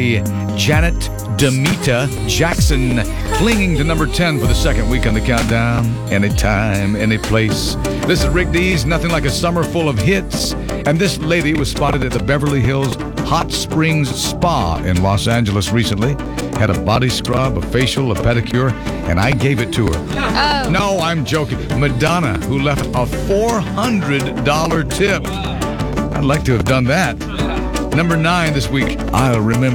Janet Demita Jackson, clinging to number 10 for the second week on the countdown. Anytime, any place. This is Rick Dees, nothing like a summer full of hits. And this lady was spotted at the Beverly Hills Hot Springs Spa in Los Angeles recently. Had a body scrub, a facial, a pedicure, and I gave it to her. Oh. No, I'm joking. Madonna, who left a $400 tip. I'd like to have done that. Number 9 this week, I'll remember.